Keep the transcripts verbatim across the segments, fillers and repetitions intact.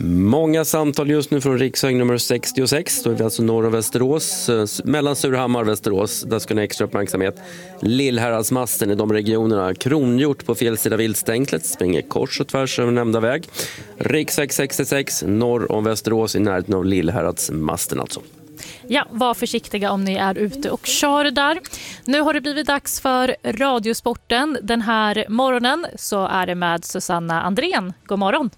Många samtal just nu från riksväg nummer sextiosex. Då är vi alltså norr om Västerås, mellan Surahammar och Västerås. Där ska ni ha extra uppmärksamhet. Lillhäradsmasten i de regionerna. Kronhjort på fel sida viltstänklet. Springer kors och tvärs över nämnda väg. Riksväg sextiosex norr om Västerås i närheten av Lillhäradsmasten alltså. Ja, var försiktiga om ni är ute och kör där. Nu har det blivit dags för Radiosporten. Den här morgonen så är det med Susanna Andrén. God morgon!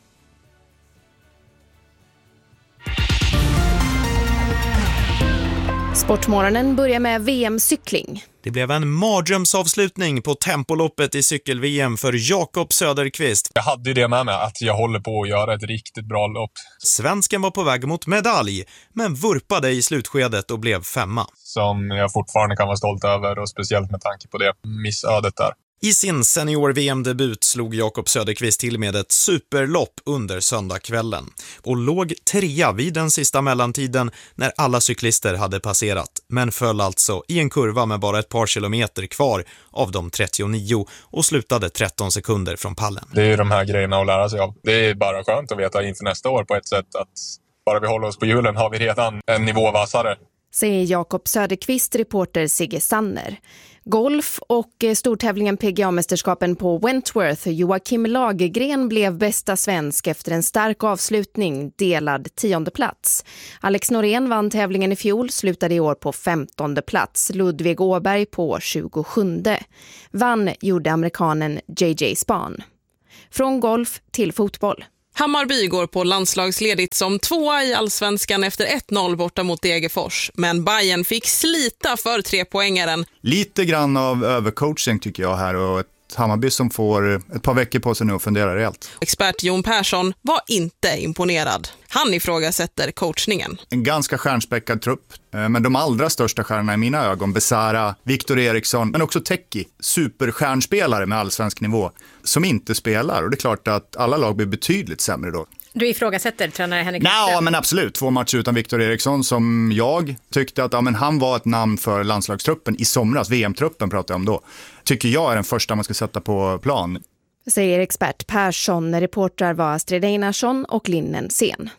Sportmorgonen börjar med V M-cykling. Det blev en mardrömsavslutning på tempoloppet i cykel-V M för Jakob Söderqvist. Jag hade ju det med mig, att jag håller på att göra ett riktigt bra lopp. Svensken var på väg mot medalj, men vurpade i slutskedet och blev femma. Som jag fortfarande kan vara stolt över, och speciellt med tanke på det missödet där. I sin senior-V M-debut slog Jakob Söderqvist till med ett superlopp under söndagskvällen och låg trea vid den sista mellantiden när alla cyklister hade passerat, men föll alltså i en kurva med bara ett par kilometer kvar av de trettionio och slutade tretton sekunder från pallen. Det är ju de här grejerna att lära sig av. Det är bara skönt att veta inför nästa år på ett sätt att bara vi håller oss på hjulen har vi redan en nivå vassare. Säger Jakob Söderqvist, reporter Sigge Sanner. Golf och stortävlingen P G A-mästerskapen på Wentworth. Joakim Lagergren blev bästa svensk efter en stark avslutning, delad tionde plats. Alex Norén vann tävlingen i fjol, slutade i år på femtonde plats. Ludvig Åberg på tjugosjunde. Vann gjorde amerikanen J J Spahn. Från golf till fotboll. Hammarby går på landslagsledigt som tvåa i allsvenskan efter ett noll borta mot Degerfors. Men Bayern fick slita för trepoängaren. Lite grann av övercoaching tycker jag här, och ett Hammarby som får ett par veckor på sig nu och funderar rejält. Expert Jon Persson var inte imponerad. Han ifrågasätter coachningen. En ganska stjärnspäckad trupp, men de allra största stjärnorna i mina ögon, Besara, Victor Eriksson, men också Tecki, superstjärnspelare med allsvensk nivå, som inte spelar. Och det är klart att alla lag blir betydligt sämre då. Du ifrågasätter tränare Henrik? Ja, men absolut. Två matcher utan Victor Eriksson som jag tyckte att ja, men han var ett namn för landslagstruppen i somras. V M-truppen pratade jag om då. Tycker jag är den första man ska sätta på plan. Säger expert Persson. Reportrar var Astrid Einarsson och Linnen Sen.